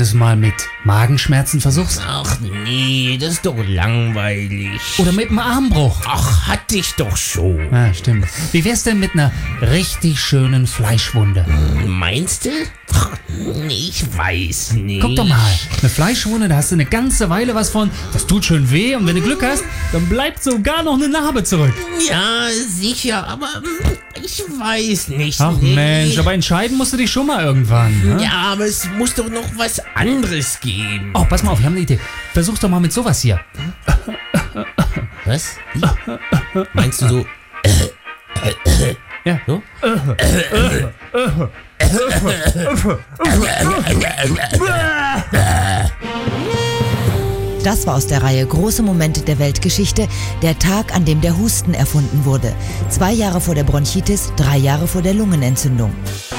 es mal mit Magenschmerzen versuchst? Ach nee, das ist doch langweilig. Oder mit einem Armbruch? Ach, hatte ich doch schon. Ja, stimmt. Wie wär's denn mit einer richtig schönen Fleischwunde? Meinst du? Ach, nee, ich weiß nicht. Guck doch mal, eine Fleischwunde, da hast du eine ganze Weile was von. Das tut schön weh und wenn du Glück hast, dann bleibt sogar noch eine Narbe zurück. Ja, sicher, aber ich weiß nicht. Ach nee. Mensch, aber entscheiden musst du dich schon mal irgendwann. Ne? Ja, aber es muss doch noch was anderes geben. Oh, pass mal auf, wir haben eine Idee. Versuch's doch mal mit sowas hier. Was? Wie? Meinst du so? Ja. So? Das war aus der Reihe Große Momente der Weltgeschichte, der Tag, an dem der Husten erfunden wurde. 2 Jahre vor der Bronchitis, 3 Jahre vor der Lungenentzündung.